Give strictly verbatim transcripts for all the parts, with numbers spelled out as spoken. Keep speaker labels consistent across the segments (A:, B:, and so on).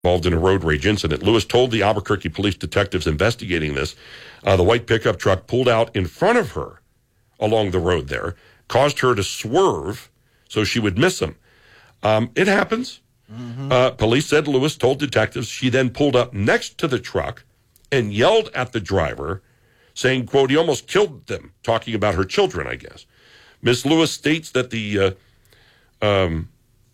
A: involved in a road rage incident. Lewis told the Albuquerque police detectives investigating this, uh, the white pickup truck pulled out in front of her along the road there, caused her to swerve so she would miss him. Um, it happens. Mm-hmm. Uh, police said Lewis told detectives she then pulled up next to the truck and yelled at the driver, saying, quote, he almost killed them, talking about her children, I guess. Miss Lewis states that the uh, um,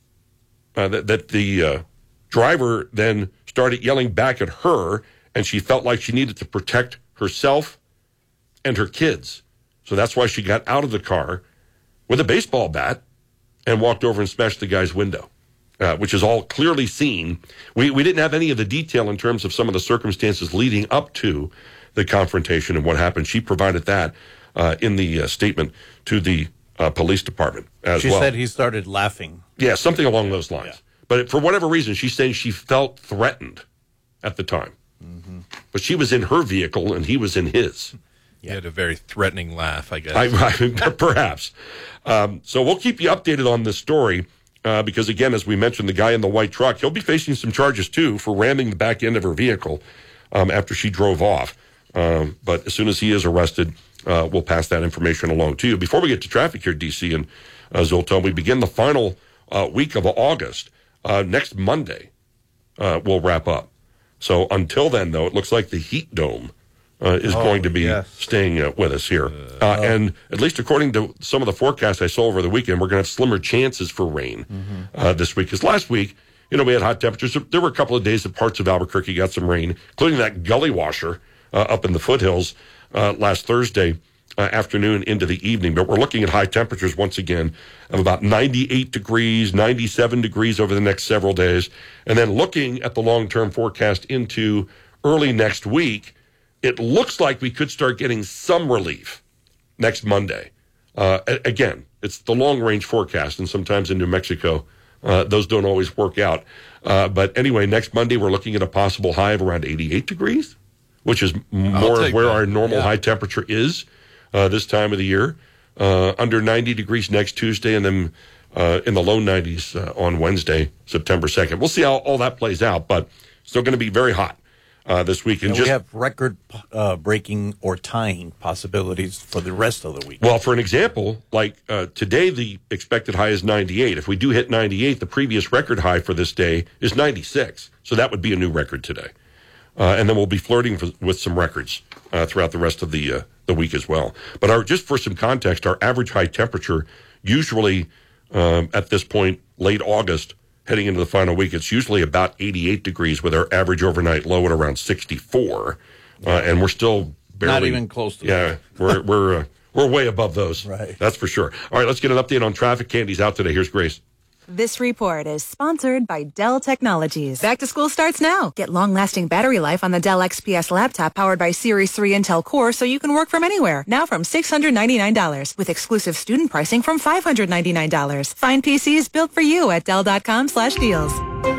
A: uh, that, that the uh, driver then started yelling back at her, and she felt like she needed to protect herself and her kids. So that's why she got out of the car with a baseball bat and walked over and smashed the guy's window, uh, which is all clearly seen. We, we didn't have any of the detail in terms of some of the circumstances leading up to the confrontation and what happened. She provided that uh, in the uh, statement to the uh, police department as
B: she
A: well.
B: She said he started laughing.
A: Yeah, something along those lines. Yeah. But for whatever reason, she's saying she felt threatened at the time. Mm-hmm. But she was in her vehicle and he was in his.
C: He had a very threatening laugh, I guess.
A: I, I, perhaps. Um, so we'll keep you updated on this story uh, because, again, as we mentioned, the guy in the white truck, he'll be facing some charges, too, for ramming the back end of her vehicle um, after she drove off. Um, but as soon as he is arrested, uh, we'll pass that information along to you. Before we get to traffic here, D C and uh, Zoltan, we begin the final uh, week of August. Uh, next Monday, uh, we'll wrap up. So until then, though, it looks like the heat dome uh, is oh, going to be yes. staying uh, with us here. Uh, uh, and at least according to some of the forecasts I saw over the weekend, we're going to have slimmer chances for rain mm-hmm. uh, this week. Because last week, you know, we had hot temperatures. There were a couple of days that parts of Albuquerque got some rain, including that gully washer uh, up in the foothills uh, last Thursday uh, afternoon into the evening. But we're looking at high temperatures once again of about ninety-eight degrees, ninety-seven degrees over the next several days. And then looking at the long-term forecast into early next week, it looks like we could start getting some relief next Monday. Uh, again, it's the long-range forecast, and sometimes in New Mexico, uh, those don't always work out. Uh, but anyway, next Monday, we're looking at a possible high of around eighty-eight degrees, which is more of where that. Our normal yeah. high temperature is uh, this time of the year. Uh, under ninety degrees next Tuesday, and then uh, in the low nineties uh, on Wednesday, September second. We'll see how all that plays out, but still going to be very hot uh, this week.
B: And,
A: and
B: we
A: just,
B: have record-breaking uh, or tying possibilities for the rest of the week.
A: Well, for an example, like uh, today the expected high is ninety-eight. If we do hit ninety-eight, the previous record high for this day is ninety-six. So that would be a new record today. Uh, and then we'll be flirting for, with some records uh, throughout the rest of the uh, the week as well. But our, just for some context, our average high temperature, usually um, at this point, late August, heading into the final week, it's usually about eighty-eight degrees with our average overnight low at around sixty-four. Uh, and we're still barely...
B: Not even close to
A: yeah,
B: that.
A: we're, we're, uh, we're way above those.
B: Right.
A: That's for sure. All right, let's get an update on traffic. Candy's out today. Here's Grace.
D: This report is sponsored by Dell Technologies. Back to school starts now. Get long-lasting battery life on the Dell X P S laptop powered by Series three Intel Core so you can work from anywhere. Now from six hundred ninety-nine dollars with exclusive student pricing from five hundred ninety-nine dollars. Find P Cs built for you at Dell.com slash deals.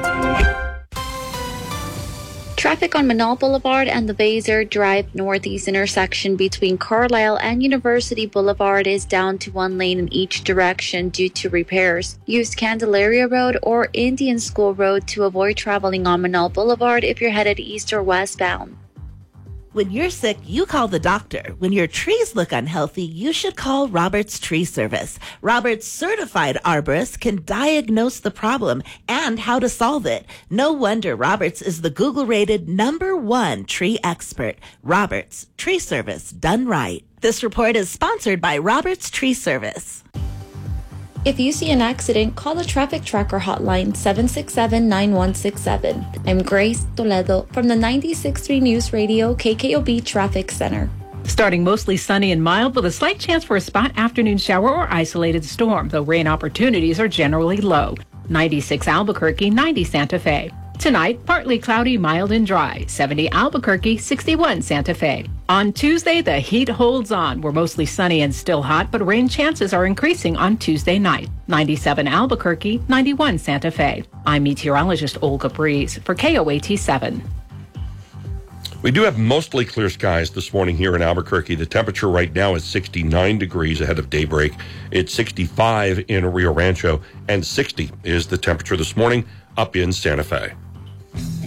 E: Traffic on Menaul Boulevard and the Vaser Drive Northeast intersection between Carlisle and University Boulevard is down to one lane in each direction due to repairs. Use Candelaria Road or Indian School Road to avoid traveling on Menaul Boulevard if you're headed east or westbound.
F: When you're sick, you call the doctor. When your trees look unhealthy, you should call Roberts Tree Service. Roberts certified arborists can diagnose the problem and how to solve it. No wonder Roberts is the Google-rated number one tree expert. Roberts Tree Service, done right. This report is sponsored by Roberts Tree Service.
E: If you see an accident, call the Traffic Tracker hotline seven six seven, nine one six seven. I'm Grace Toledo from the ninety-six point three News Radio K K O B Traffic Center.
G: Starting mostly sunny and mild with a slight chance for a spot afternoon shower or isolated storm, though rain opportunities are generally low. ninety-six Albuquerque, ninety Santa Fe. Tonight, partly cloudy, mild and dry. seventy Albuquerque, sixty-one Santa Fe. On Tuesday, the heat holds on. We're mostly sunny and still hot, but rain chances are increasing on Tuesday night. ninety-seven Albuquerque, ninety-one Santa Fe. I'm meteorologist Olga Breeze for K O A T seven.
A: We do have mostly clear skies this morning here in Albuquerque. The temperature right now is sixty-nine degrees ahead of daybreak. It's sixty-five in Rio Rancho, and sixty is the temperature this morning up in Santa Fe.